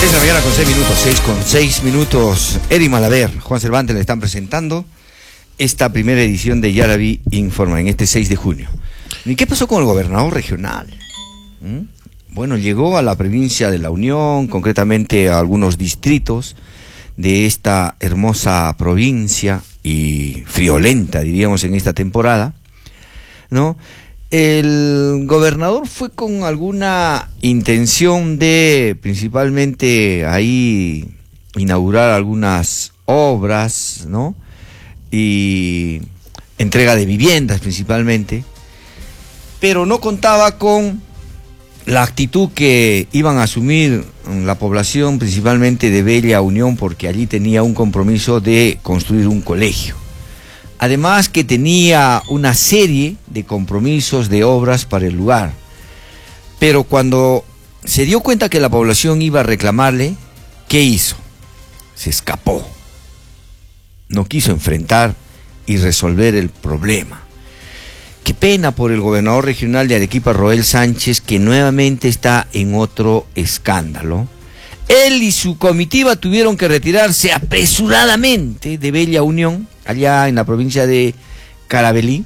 6 de la mañana con 6 minutos. Eri Malaver, Juan Cervantes le están presentando esta primera edición de Yaraví Informa en este 6 de junio. ¿Y qué pasó con el gobernador regional? Bueno, llegó a la provincia de La Unión, concretamente a algunos distritos de esta hermosa provincia y friolenta, diríamos, en esta temporada, ¿no? El gobernador fue con alguna intención de, principalmente, ahí inaugurar algunas obras, ¿no? Y entrega de viviendas, principalmente, pero no contaba con la actitud que iban a asumir la población, principalmente de Bella Unión, porque allí tenía un compromiso de construir un colegio. Además que tenía una serie de compromisos de obras para el lugar. Pero cuando se dio cuenta que la población iba a reclamarle, ¿qué hizo? Se escapó. No quiso enfrentar y resolver el problema. Qué pena por el gobernador regional de Arequipa, Roel Sánchez, que nuevamente está en otro escándalo. Él y su comitiva tuvieron que retirarse apresuradamente de Bella Unión, allá en la provincia de Carabalí,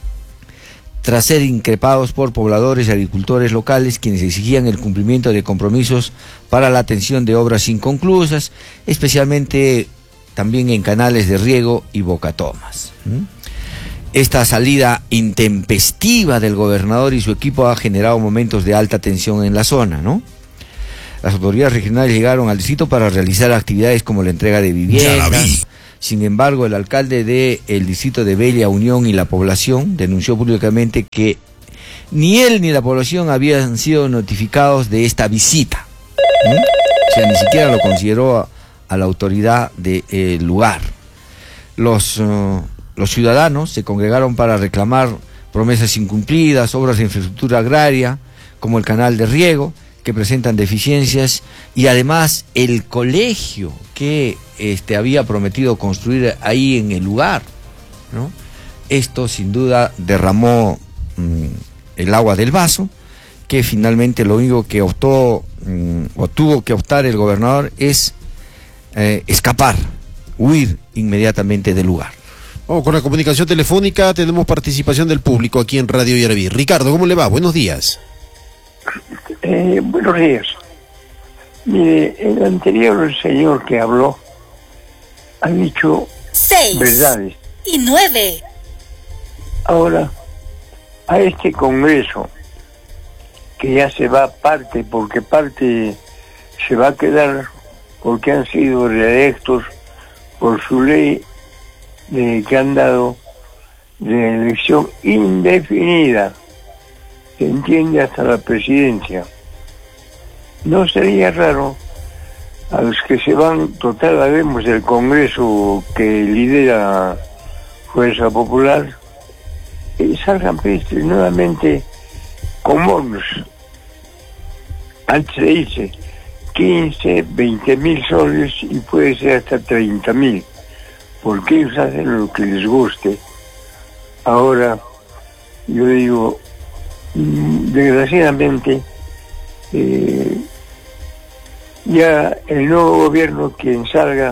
tras ser increpados por pobladores y agricultores locales, quienes exigían el cumplimiento de compromisos para la atención de obras inconclusas, especialmente también en canales de riego y bocatomas. Esta salida intempestiva del gobernador y su equipo ha generado momentos de alta tensión en la zona, ¿no? Las autoridades regionales llegaron al distrito para realizar actividades como la entrega de viviendas. Sin embargo, el alcalde del distrito de Bella Unión y la población denunció públicamente que ni él ni la población habían sido notificados de esta visita. O sea, ni siquiera lo consideró a la autoridad del lugar. Los ciudadanos se congregaron para reclamar promesas incumplidas, obras de infraestructura agraria, como el canal de riego, que presentan deficiencias, y además el colegio que había prometido construir ahí en el lugar, ¿no? Esto sin duda derramó el agua del vaso, que finalmente lo único que optó o tuvo que optar el gobernador es escapar, huir inmediatamente del lugar. Vamos con la comunicación telefónica, tenemos participación del público aquí en Radio Yaraví. Ricardo, ¿cómo le va? Buenos días. Buenos días. Mire, el anterior señor que habló ha dicho 6 verdades. y 9. Ahora, a este Congreso, que ya se va parte, porque parte se va a quedar, porque han sido reelectos por su ley que han dado de elección indefinida, se entiende hasta la presidencia. No sería raro a los que se van, total, vemos el Congreso que lidera Fuerza Popular, salgan nuevamente con bonos. Antes se dice 15, 20 mil soles y puede ser hasta 30 mil, porque ellos hacen lo que les guste. Ahora, yo digo, desgraciadamente, ya el nuevo gobierno, quien salga,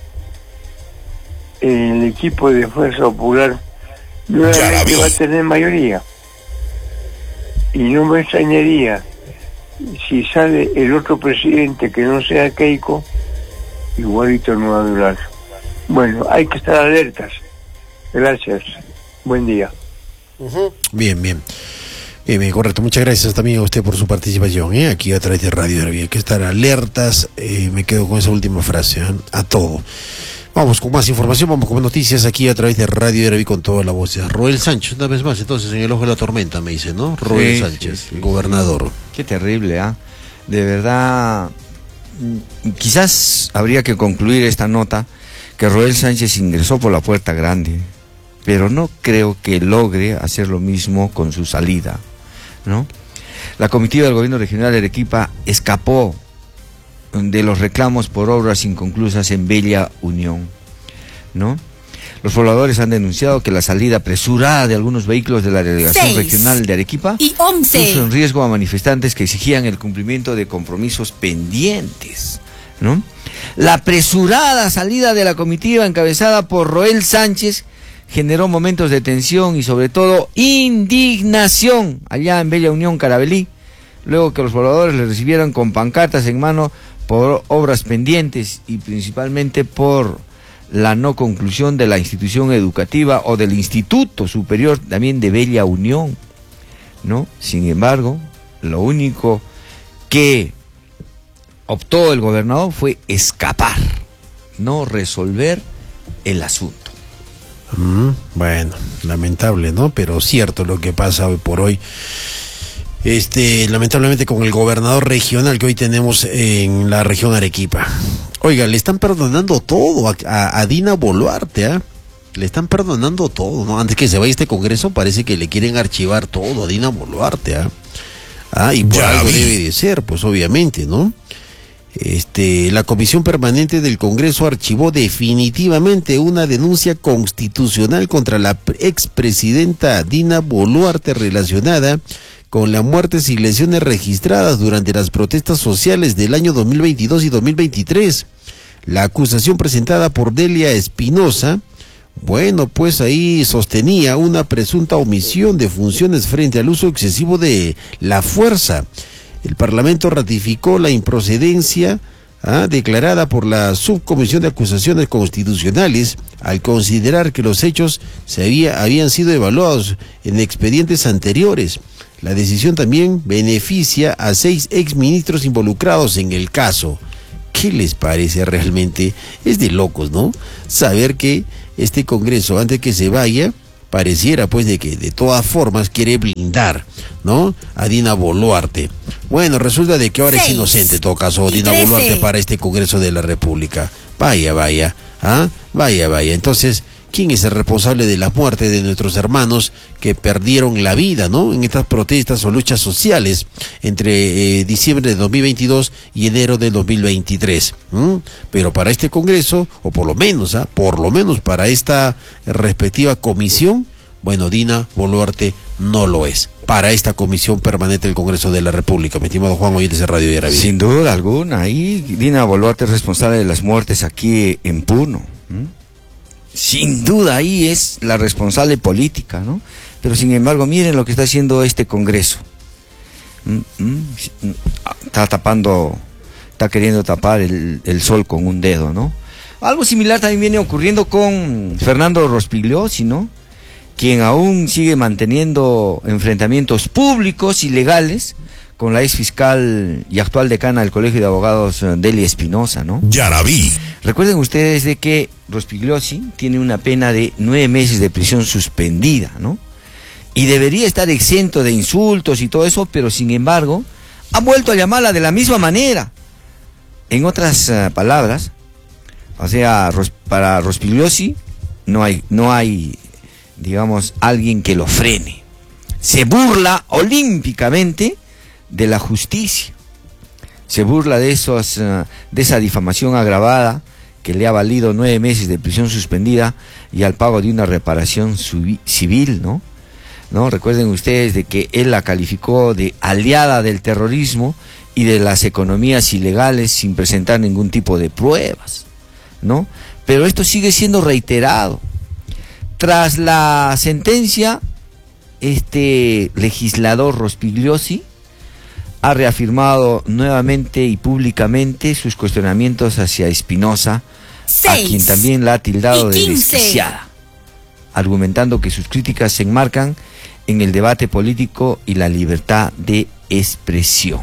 el equipo de Fuerza Popular nuevamente va a tener mayoría, y no me extrañaría si sale el otro presidente que no sea Keiko, igualito no va a durar. Bueno, hay que estar alertas. Gracias, buen día. Bien, correcto. Muchas gracias también a usted por su participación, aquí a través de Radio Yaraví. Hay que estar alertas, me quedo con esa última frase, a todo. Vamos con más información, vamos con noticias aquí a través de Radio Yaraví con toda la voz. Roel Sánchez, una vez más, entonces, en el ojo de la tormenta, me dice, ¿no? Roel Sánchez, el gobernador. Qué terrible, de verdad. Quizás habría que concluir esta nota que Roel Sánchez ingresó por la puerta grande, pero no creo que logre hacer lo mismo con su salida, ¿no? La comitiva del gobierno regional de Arequipa escapó de los reclamos por obras inconclusas en Bella Unión, ¿no? Los pobladores han denunciado que la salida apresurada de algunos vehículos de la delegación regional de Arequipa puso en riesgo a manifestantes que exigían el cumplimiento de compromisos pendientes. ¿no? La apresurada salida de la comitiva encabezada por Roel Sánchez generó momentos de tensión y sobre todo indignación allá en Bella Unión, Carabalí, luego que los pobladores le recibieron con pancartas en mano por obras pendientes y principalmente por la no conclusión de la institución educativa o del Instituto Superior también de Bella Unión, ¿no? Sin embargo, lo único que optó el gobernador fue escapar, no resolver el asunto. Bueno, lamentable, ¿no? Pero cierto lo que pasa hoy por hoy. Lamentablemente con el gobernador regional que hoy tenemos en la región Arequipa. Oiga, le están perdonando todo a Dina Boluarte, ¿eh? Le están perdonando todo, ¿no? Antes que se vaya este congreso parece que le quieren archivar todo a Dina Boluarte, ¿eh? Y por algo debe de ser, pues obviamente, ¿no? La Comisión Permanente del Congreso archivó definitivamente una denuncia constitucional contra la expresidenta Dina Boluarte relacionada con las muertes y lesiones registradas durante las protestas sociales del año 2022 y 2023. La acusación presentada por Delia Espinosa, bueno, pues ahí sostenía una presunta omisión de funciones frente al uso excesivo de la fuerza. El Parlamento ratificó la improcedencia declarada por la Subcomisión de Acusaciones Constitucionales al considerar que los hechos habían sido evaluados en expedientes anteriores. La decisión también beneficia a 6 exministros involucrados en el caso. ¿Qué les parece realmente? Es de locos, ¿no? Saber que este Congreso, antes que se vaya, pareciera pues de que de todas formas quiere blindar, ¿no? A Dina Boluarte. Bueno, resulta de que ahora es inocente en todo caso Dina Boluarte para este Congreso de la República. Vaya, vaya, vaya. Entonces, ¿quién es el responsable de la muerte de nuestros hermanos que perdieron la vida, ¿no? En estas protestas o luchas sociales entre diciembre de 2022 y enero de 2023. Pero para este Congreso, o por lo menos para esta respectiva comisión, bueno, Dina Boluarte no lo es. Para esta Comisión Permanente del Congreso de la República, mi estimado Juan, oyentes de Radio Yaraví. Sin duda alguna, ahí Dina Boluarte es responsable de las muertes aquí en Puno. Sin duda ahí es la responsable política, ¿no? Pero sin embargo, miren lo que está haciendo este Congreso. Está queriendo tapar el sol con un dedo, ¿no? Algo similar también viene ocurriendo con Fernando Rospigliosi, ¿no? Quien aún sigue manteniendo enfrentamientos públicos y legales con la ex fiscal y actual decana del Colegio de Abogados, Delia Espinosa, ¿no? Yaraví. Recuerden ustedes de que Rospigliosi tiene una pena de 9 meses de prisión suspendida, ¿no? Y debería estar exento de insultos y todo eso, pero sin embargo, ha vuelto a llamarla de la misma manera. En otras palabras, o sea, para Rospigliosi no hay, digamos, alguien que lo frene. Se burla olímpicamente de la justicia. Se burla de esa difamación agravada que le ha valido 9 meses de prisión suspendida y al pago de una reparación civil, ¿no? Recuerden ustedes de que él la calificó de aliada del terrorismo y de las economías ilegales sin presentar ningún tipo de pruebas, ¿no? Pero esto sigue siendo reiterado. Tras la sentencia, este legislador Rospigliosi ha reafirmado nuevamente y públicamente sus cuestionamientos hacia Espinosa, a quien también la ha tildado de desquiciada, argumentando que sus críticas se enmarcan en el debate político y la libertad de expresión.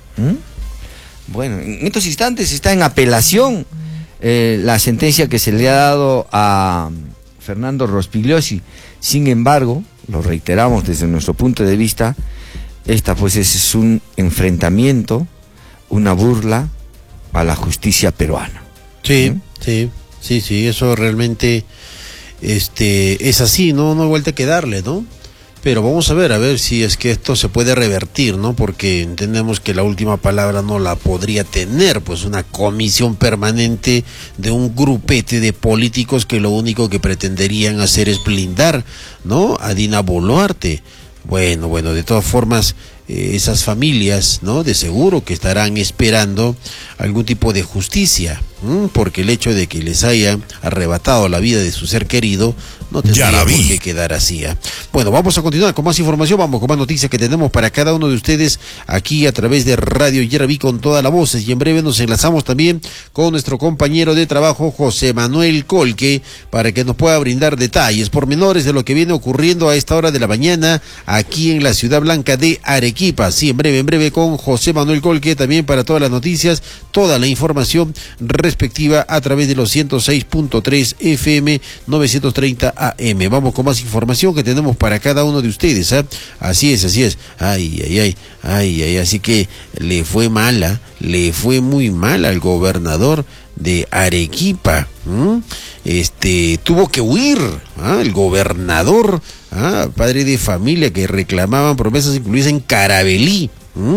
Bueno, en estos instantes está en apelación la sentencia que se le ha dado a Fernando Rospigliosi. Sin embargo, lo reiteramos desde nuestro punto de vista, esta pues es un enfrentamiento, una burla a la justicia peruana. Sí, eso realmente es así, no hay vuelta que darle, ¿no? Pero vamos a ver si es que esto se puede revertir, ¿no? Porque entendemos que la última palabra no la podría tener, pues una comisión permanente de un grupete de políticos que lo único que pretenderían hacer es blindar, ¿no? A Dina Boluarte. Bueno, de todas formas, esas familias, ¿no? De seguro que estarán esperando algún tipo de justicia, porque el hecho de que les haya arrebatado la vida de su ser querido no tendría por qué quedar así. Bueno, vamos a continuar con más información, vamos con más noticias que tenemos para cada uno de ustedes aquí a través de Radio Yaraví con todas las voces, y en breve nos enlazamos también con nuestro compañero de trabajo José Manuel Colque para que nos pueda brindar detalles pormenores de lo que viene ocurriendo a esta hora de la mañana aquí en la Ciudad Blanca de Arequipa. Sí, en breve con José Manuel Colque también para todas las noticias, toda la información respectiva a través de los 106.3 FM 930 AM. Vamos con más información que tenemos para cada uno de ustedes, ¿eh? Así es. Ay, así que le fue muy mal al gobernador de Arequipa. Tuvo que huir, el gobernador, padre de familia que reclamaban promesas incluidas en Carabelí.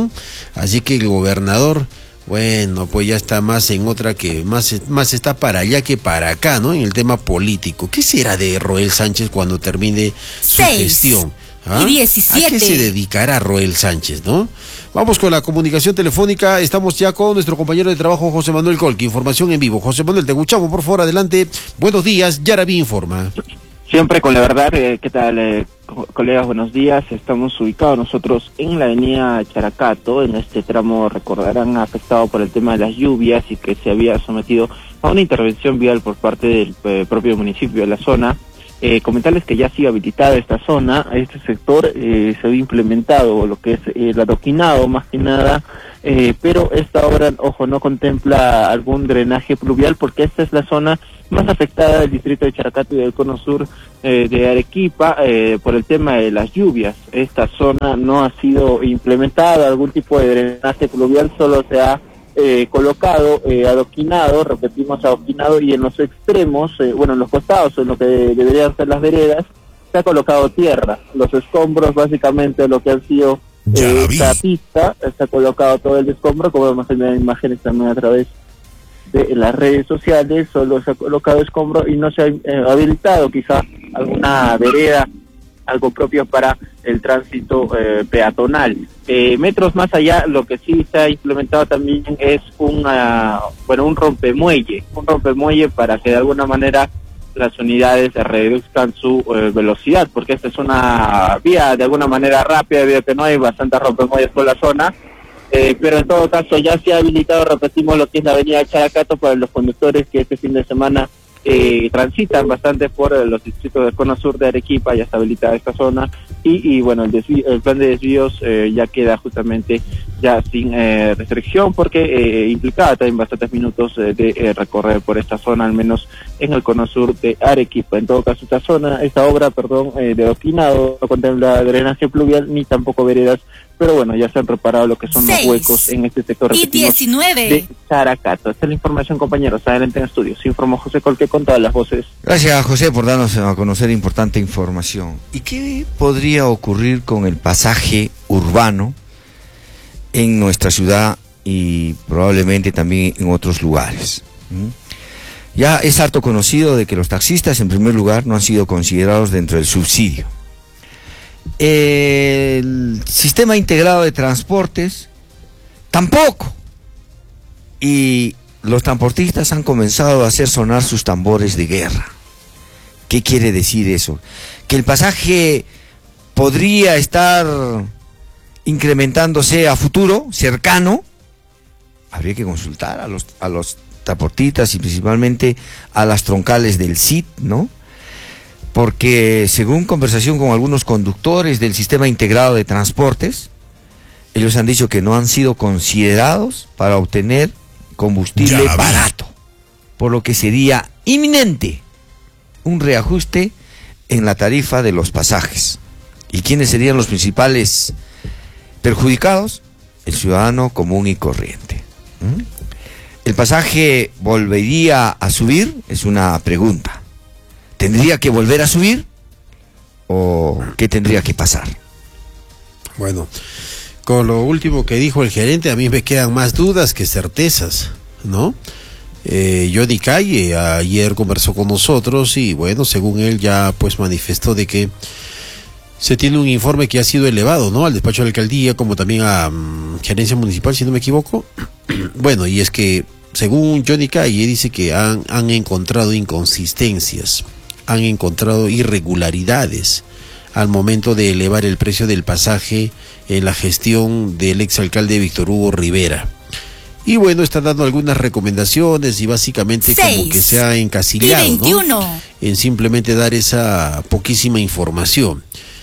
Así que el gobernador, bueno, pues ya está más en otra que más está para allá que para acá, ¿no? En el tema político. ¿Qué será de Roel Sánchez cuando termine su gestión? Y 17. ¿A qué se dedicará Roel Sánchez, no? Vamos con la comunicación telefónica. Estamos ya con nuestro compañero de trabajo José Manuel Colque. Información en vivo. José Manuel, te escuchamos, por favor, adelante. Buenos días, Yaraví informa. Siempre con la verdad. ¿Qué tal, colegas? Buenos días. Estamos ubicados nosotros en la avenida Characato, en este tramo, recordarán, afectado por el tema de las lluvias y que se había sometido a una intervención vial por parte del propio municipio de la zona. Comentarles que ya ha sido habilitada esta zona, este sector, se había implementado lo que es el adoquinado más que nada, pero esta obra, ojo, no contempla algún drenaje pluvial porque esta es la zona más afectada del distrito de Characato y del cono sur de Arequipa por el tema de las lluvias. Esta zona no ha sido implementada algún tipo de drenaje pluvial, solo se ha colocado adoquinado, repetimos adoquinado, y en los extremos, en los costados, en lo que deberían ser las veredas, se ha colocado tierra. Los escombros, básicamente, lo que han sido esta pista, se ha colocado todo el escombro, como vemos en las imágenes también a través de las redes sociales, solo se ha colocado escombro y no se ha habilitado quizá alguna vereda, algo propio para el tránsito peatonal. Metros más allá, lo que sí se ha implementado también es un rompemuelle para que de alguna manera las unidades reduzcan su velocidad, porque esta es una vía de alguna manera rápida, debido a que no hay bastantes rompemuelles por la zona, pero en todo caso ya se ha habilitado, repetimos, lo que es la avenida Characato para los conductores que este fin de semana transitan bastante por los distritos del cono sur de Arequipa. Ya está habilitada esta zona y el plan de desvíos ya queda justamente ya sin restricción, porque implicaba también bastantes minutos de recorrer por esta zona, al menos en el cono sur de Arequipa. En todo caso, esta obra de adoquinado no contempla drenaje pluvial ni tampoco veredas, pero bueno, ya se han reparado lo que son los huecos en este sector y 19 de Characato. Esta es la información, compañeros. Adelante en estudios. Informó José Colque con todas las voces. Gracias, José, por darnos a conocer importante información. ¿Y qué podría ocurrir con el pasaje urbano en nuestra ciudad y probablemente también en otros lugares? Ya es harto conocido de que los taxistas, en primer lugar, no han sido considerados dentro del subsidio. El sistema integrado de transportes tampoco, y los transportistas han comenzado a hacer sonar sus tambores de guerra. ¿Qué quiere decir eso? Que el pasaje podría estar incrementándose a futuro, cercano. Habría que consultar a los transportistas y principalmente a las troncales del CIT, ¿no? Porque según conversación con algunos conductores del sistema integrado de transportes, ellos han dicho que no han sido considerados para obtener combustible barato, por lo que sería inminente un reajuste en la tarifa de los pasajes. ¿Y quiénes serían los principales perjudicados? El ciudadano común y corriente. ¿El pasaje volvería a subir? Es una pregunta. ¿Tendría que volver a subir? ¿O qué tendría que pasar? Bueno, con lo último que dijo el gerente, a mí me quedan más dudas que certezas, ¿no? Johnny Calle ayer conversó con nosotros y bueno, según él ya pues manifestó de que Se tiene un informe que ha sido elevado, ¿no? Al despacho de la alcaldía, como también a gerencia municipal, si no me equivoco. Bueno, y es que, según Johnny Calle, dice que han encontrado inconsistencias, han encontrado irregularidades al momento de elevar el precio del pasaje en la gestión del exalcalde Víctor Hugo Rivera. Y bueno, está dando algunas recomendaciones y básicamente 6 como que se ha encasillado, y 21. ¿no? En simplemente dar esa poquísima información.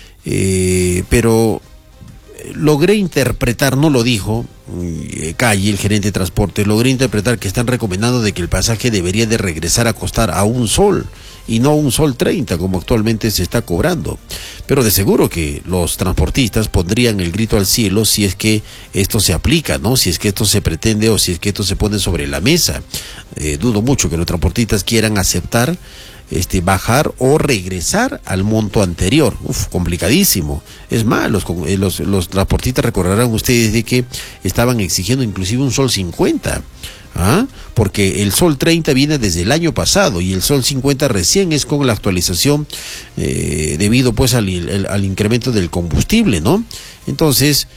Pero logré interpretar, no lo dijo Calle, el gerente de transporte, logré interpretar que están recomendando de que el pasaje debería de regresar a costar a $1 y no $1.30 como actualmente se está cobrando. Pero de seguro que los transportistas pondrían el grito al cielo si es que esto se aplica, ¿no? Si es que esto se pretende o si es que esto se pone sobre la mesa. Dudo mucho que los transportistas quieran aceptar bajar o regresar al monto anterior. Complicadísimo. Es más, los transportistas recordarán ustedes de que estaban exigiendo inclusive $1.50. Porque el Sol 30 viene desde el año pasado y el Sol 50 recién es con la actualización debido pues al incremento del combustible, ¿no? Entonces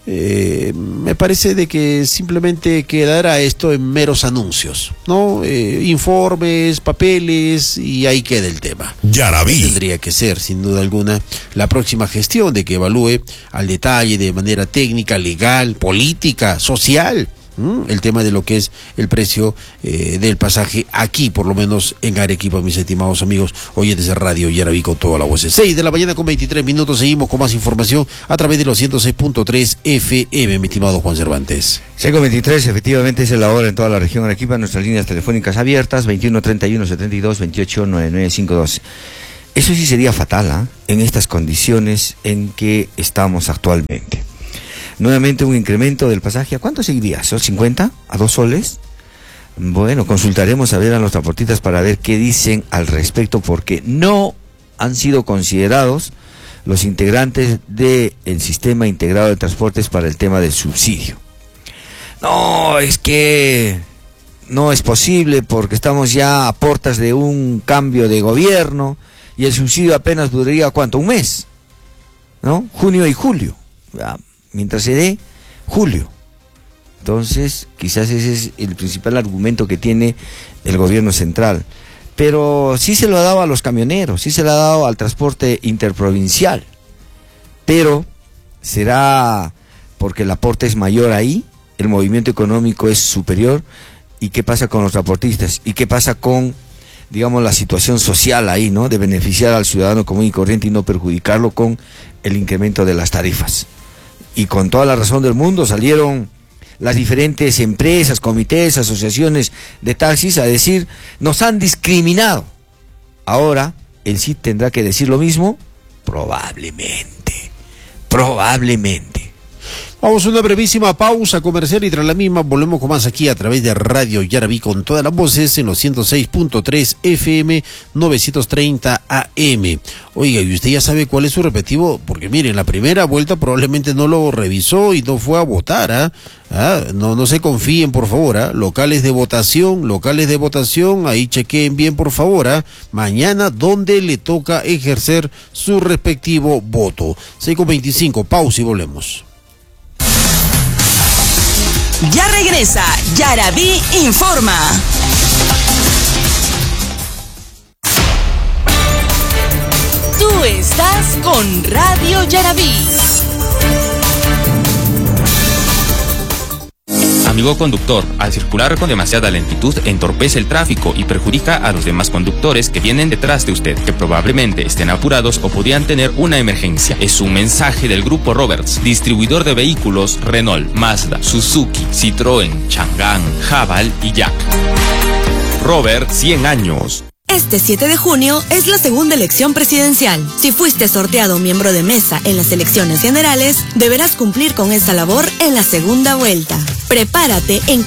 me parece de que simplemente quedará esto en meros anuncios, ¿no? Informes, papeles y ahí queda el tema. Yaraví. Tendría que ser, sin duda alguna, la próxima gestión de que evalúe al detalle, de manera técnica, legal, política, social, el tema de lo que es el precio del pasaje aquí, por lo menos en Arequipa, mis estimados amigos oyentes de Radio Yaraví con toda la voz. 6 de la mañana con 23 minutos, seguimos con más información a través de los 106.3 FM, mi estimado Juan Cervantes. 6:23, efectivamente es la hora en toda la región Arequipa, nuestras líneas telefónicas abiertas, 21 31 72 28 99 52. Eso sí sería fatal, en estas condiciones en que estamos actualmente. Nuevamente un incremento del pasaje. ¿A cuánto seguiría? ¿Son 50? ¿A $2? Bueno, consultaremos a ver a los transportistas para ver qué dicen al respecto, porque no han sido considerados los integrantes del sistema integrado de transportes para el tema del subsidio. No, es que no es posible porque estamos ya a puertas de un cambio de gobierno y el subsidio apenas duraría, ¿cuánto? ¿Un mes? ¿No? Junio y julio. Mientras se dé julio. Entonces, quizás ese es el principal argumento que tiene el gobierno central. Pero sí se lo ha dado a los camioneros, sí se lo ha dado al transporte interprovincial. Pero será porque el aporte es mayor ahí, el movimiento económico es superior. ¿Y qué pasa con los transportistas? ¿Y qué pasa con, digamos, la situación social ahí, ¿no? De beneficiar al ciudadano común y corriente y no perjudicarlo con el incremento de las tarifas. Y con toda la razón del mundo salieron las diferentes empresas, comités, asociaciones de taxis a decir, nos han discriminado. Ahora, ¿el CID tendrá que decir lo mismo? Probablemente. Vamos a una brevísima pausa comercial y tras la misma volvemos con más aquí a través de Radio Yaraví con todas las voces en los 106.3 FM 930 AM. Oiga, ¿y usted ya sabe cuál es su respectivo? Porque miren, la primera vuelta probablemente no lo revisó y no fue a votar, no se confíen, por favor, locales de votación, ahí chequeen bien, por favor, mañana donde le toca ejercer su respectivo voto. 6:25, pausa y volvemos. Ya regresa Yaraví Informa. Tú estás con Radio Yaraví. Amigo conductor, al circular con demasiada lentitud entorpece el tráfico y perjudica a los demás conductores que vienen detrás de usted, que probablemente estén apurados o podrían tener una emergencia. Es un mensaje del Grupo Roberts, distribuidor de vehículos Renault, Mazda, Suzuki, Citroën, Chang'an, Haval y Jack. Robert, 100 años. Este 7 de junio es la segunda elección presidencial. Si fuiste sorteado miembro de mesa en las elecciones generales, deberás cumplir con esta labor en la segunda vuelta. Prepárate en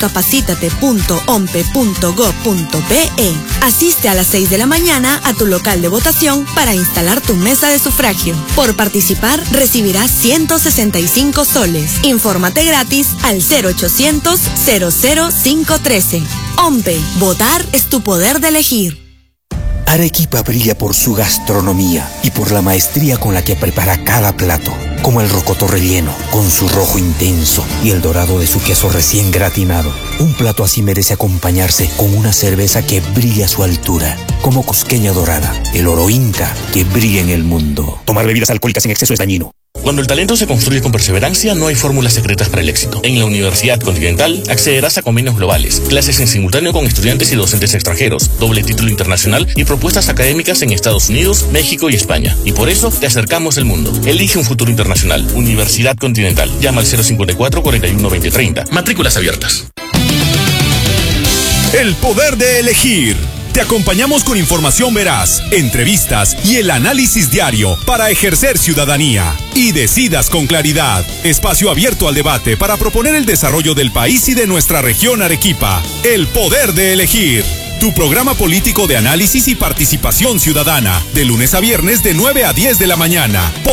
capacitate.ompe.gov.pe. Asiste a las 6 de la mañana a tu local de votación para instalar tu mesa de sufragio. Por participar, recibirás 165 soles. Infórmate gratis al 0800 00513. OMPE. Votar es tu poder de elegir. Arequipa brilla por su gastronomía y por la maestría con la que prepara cada plato, como el rocoto relleno, con su rojo intenso y el dorado de su queso recién gratinado. Un plato así merece acompañarse con una cerveza que brilla a su altura, como Cusqueña Dorada, el oro inca que brilla en el mundo. Tomar bebidas alcohólicas en exceso es dañino. Cuando el talento se construye con perseverancia, no hay fórmulas secretas para el éxito. En la Universidad Continental accederás a convenios globales, clases en simultáneo con estudiantes y docentes extranjeros, doble título internacional y propuestas académicas en Estados Unidos, México y España. Y por eso te acercamos el mundo. Elige un futuro internacional. Universidad Continental. Llama al 054 41 2030. Matrículas abiertas. El poder de elegir. Te acompañamos con información veraz, entrevistas y el análisis diario para ejercer ciudadanía. Y decidas con claridad. Espacio abierto al debate para proponer el desarrollo del país y de nuestra región Arequipa. El poder de elegir. Tu programa político de análisis y participación ciudadana. De lunes a viernes de 9 a 10 de la mañana.